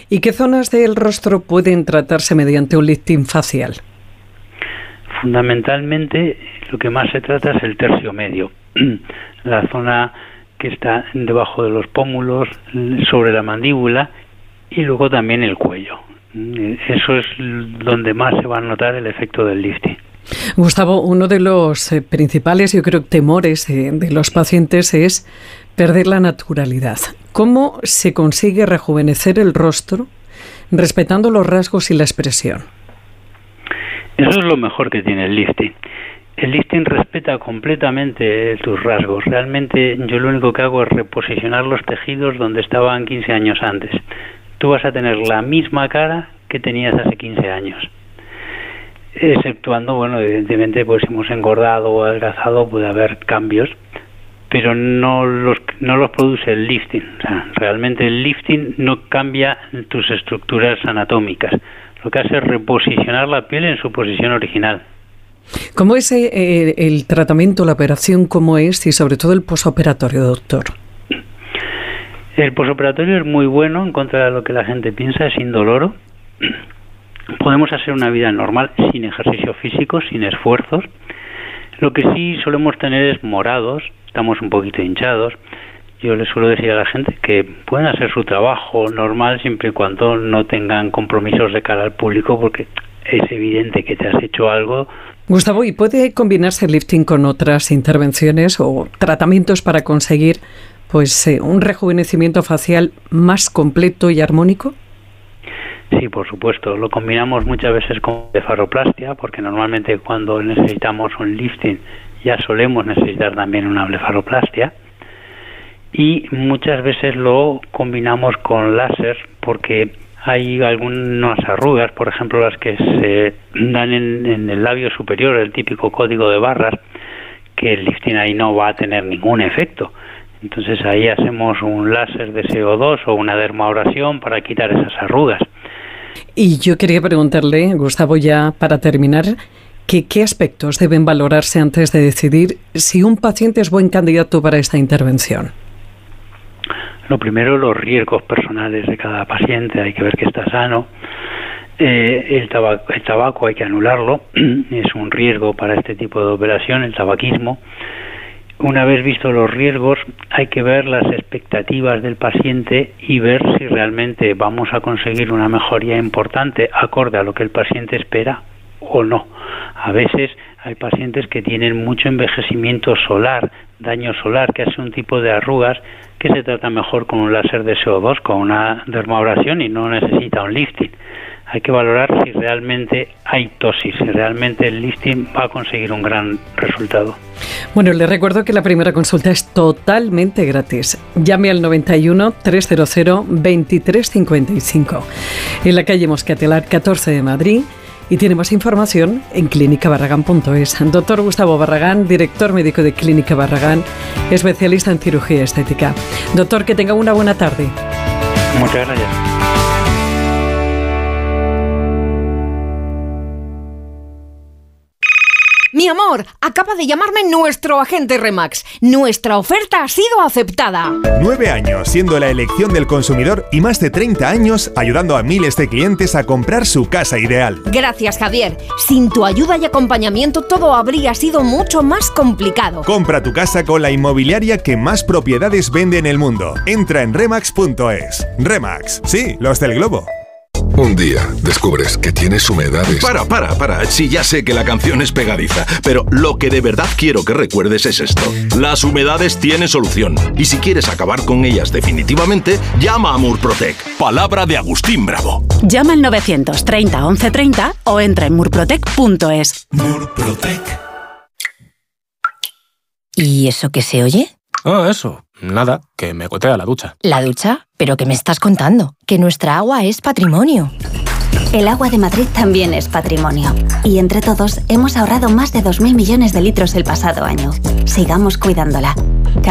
¿Y qué zonas del rostro pueden tratarse mediante un lifting facial? Fundamentalmente, lo que más se trata es el tercio medio, la zona que está debajo de los pómulos, sobre la mandíbula y luego también el cuello. Eso es donde más se va a notar el efecto del lifting. Gustavo, uno de los principales, yo creo, temores de los pacientes es perder la naturalidad. ¿Cómo se consigue rejuvenecer el rostro respetando los rasgos y la expresión? Eso es lo mejor que tiene el lifting. El lifting respeta completamente tus rasgos. Realmente yo lo único que hago es reposicionar los tejidos donde estaban 15 años antes. Tú vas a tener la misma cara que tenías hace 15 años. Exceptuando, bueno, evidentemente, pues si hemos engordado o adelgazado puede haber cambios, pero no los produce el lifting. O sea, realmente el lifting no cambia tus estructuras anatómicas. Lo que hace es reposicionar la piel en su posición original. ¿Cómo es el tratamiento, la operación, cómo es y sobre todo el posoperatorio, doctor? El posoperatorio es muy bueno, en contra de lo que la gente piensa, es indoloro. Podemos hacer una vida normal sin ejercicio físico, sin esfuerzos. Lo que sí solemos tener es morados, estamos un poquito hinchados. Yo les suelo decir a la gente que pueden hacer su trabajo normal siempre y cuando no tengan compromisos de cara al público, porque es evidente que te has hecho algo. Gustavo, ¿y puede combinarse el lifting con otras intervenciones o tratamientos para conseguir un rejuvenecimiento facial más completo y armónico? Sí, por supuesto. Lo combinamos muchas veces con blefaroplastia, porque normalmente cuando necesitamos un lifting ya solemos necesitar también una blefaroplastia. Y muchas veces lo combinamos con láser, porque hay algunas arrugas, por ejemplo las que se dan en el labio superior, el típico código de barras, que el lifting ahí no va a tener ningún efecto. Entonces ahí hacemos un láser de CO2 o una dermoabrasión para quitar esas arrugas. Y yo quería preguntarle, Gustavo, ya para terminar, ¿qué aspectos deben valorarse antes de decidir si un paciente es buen candidato para esta intervención? Lo primero, los riesgos personales de cada paciente. Hay que ver que está sano. El tabaco hay que anularlo. Es un riesgo para este tipo de operación, el tabaquismo. Una vez visto los riesgos, hay que ver las expectativas del paciente y ver si realmente vamos a conseguir una mejoría importante acorde a lo que el paciente espera o no. A veces hay pacientes que tienen mucho envejecimiento solar, daño solar, que hace un tipo de arrugas que se trata mejor con un láser de CO2, con una dermoabrasión, y no necesita un lifting. Hay que valorar si realmente hay tosis, si realmente el lifting va a conseguir un gran resultado. Bueno, les recuerdo que la primera consulta es totalmente gratis. Llame al 91 300 2355 en la calle Moscatelar 14 de Madrid, y tiene más información en clínicabarragán.es. Doctor Gustavo Barragán, director médico de Clínica Barragán, especialista en cirugía estética. Doctor, que tenga una buena tarde. Muchas gracias. Mi amor, acaba de llamarme nuestro agente Remax. Nuestra oferta ha sido aceptada. 9 años siendo la elección del consumidor y más de 30 años ayudando a miles de clientes a comprar su casa ideal. Gracias, Javier. Sin tu ayuda y acompañamiento todo habría sido mucho más complicado. Compra tu casa con la inmobiliaria que más propiedades vende en el mundo. Entra en Remax.es. Remax, sí, los del globo. Un día descubres que tienes humedades. Para. Sí, ya sé que la canción es pegadiza, pero lo que de verdad quiero que recuerdes es esto. Las humedades tienen solución. Y si quieres acabar con ellas definitivamente, llama a Murprotec. Palabra de Agustín Bravo. Llama al 930 1130 o entra en murprotec.es. Murprotec. ¿Y eso qué se oye? Eso. Nada, que me gotea la ducha. ¿La ducha? ¿Pero qué me estás contando? Que nuestra agua es patrimonio. El agua de Madrid también es patrimonio. Y entre todos hemos ahorrado más de 2.000 millones de litros el pasado año. Sigamos cuidándola.